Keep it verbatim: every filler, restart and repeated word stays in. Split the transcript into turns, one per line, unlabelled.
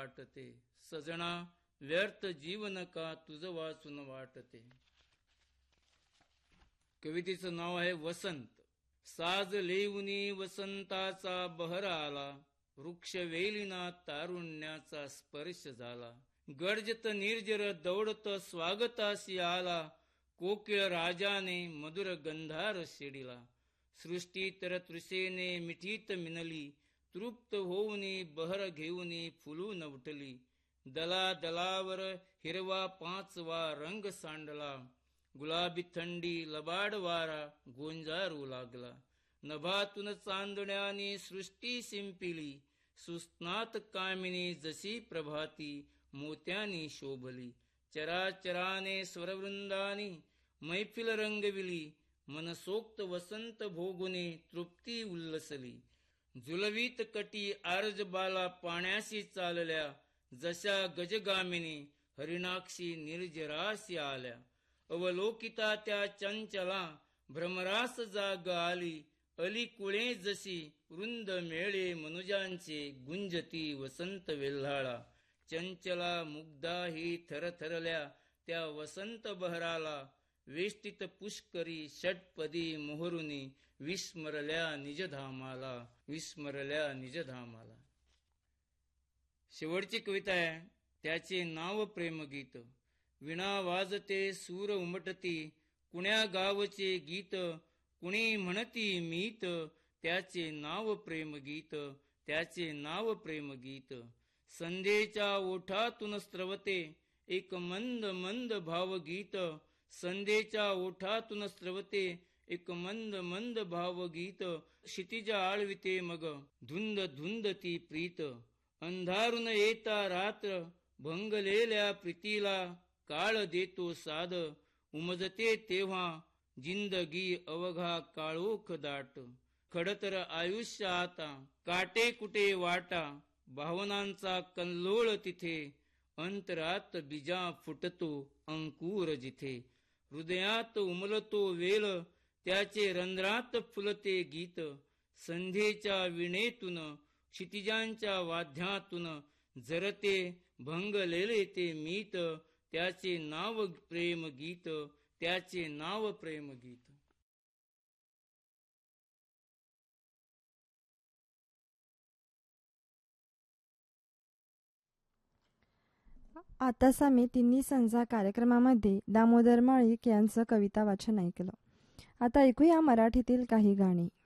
वाटते, सजना व्यर्थ जीवन का तुझ वाचून वाटते. कवितेचं नाव आहे वसंत. साज लेऊनी वसंताचा बहर आला, वृक्ष वेलीना तारुण्याचा स्पर्श झाला. गर्जत निर्जर दौडत स्वागतासी आला, कोकिळ राजाने मधुर गंधार शेडिला. सृष्टी तर तृषेने मिठीत मिनली, तृप्त होऊनी बहर घेऊनी फुलून उठली. दला दलावर हिरवा पाचवा रंग सांडला, गुलाबी थंडी लबाड वारा गोंजारू लागला. नभातून चांदण्याने सृष्टी शिंपिली, सुस्नात कामिनी जशी प्रभाती मोत्यानी शोभली. चराचराने स्वरवृंदानी मैफिल रंगविली, मनसोक्त वसंत भोगुने तृप्ती उल्लसली. जुलवीत कटी आरज बाला पाण्याशी चालल्या, जशा गजगामिनी हरिणाक्षी निर्जराशी आल्या. अवलोकिता त्या चंचला भ्रमरास जाग आली, अली कुळे जशी वृंद मेळे मनुजांचे गुंजती वसंत वेल्हाळा. चंचला मुग्धा ही थरथरल्या त्या वसंत बहराला, वेष्टित पुष्करी षटपदी मोहरुनी विस्मरल्या निजधामाला, विस्मरल्या निजधामाला. शेवटची कविता आहे, त्याचे नाव प्रेमगीत. विणा वाजते सूर उमटती, कुण्या गावचे गीत कुणी म्हणती मीत. त्याचे नाव प्रेमगीत, त्याचे नाव प्रेमगीत. संध्येच्या ओठातून स्रवते एक मंद मंद भावगीत. संध्येच्या ओठातून स्रवते एक मंद मंद भावगीत. क्षितिजा आळविते मग धुंद धुंद ती प्रीत. अंधारून येता रात्र भंगलेल्या प्रीतीला, काळ देतो साद उमजते तेव्हा जिंदगी अवघा काळोख दाट. खडतर आयुष्य आता काटे कुटे वाटा, भावनांचा कल्लोळ तिथे अंतरात बीजा फुटतो अंकुर जिथे. हृदयात उमलतो वेल त्याचे रंध्रात फुलते गीत. संध्येच्या विणेतून क्षितिजांच्या वाद्यातून जरते भंगलेले ते मीत. त्याचे नाव प्रेम गीत, त्याचे नाव प्रेम गीत.
आताच आम्ही तिन्ही संजा कार्यक्रमामध्ये दामोदर माळीक यांचं कविता वाचन ऐकलं. आता ऐकूया मराठीतील काही गाणी.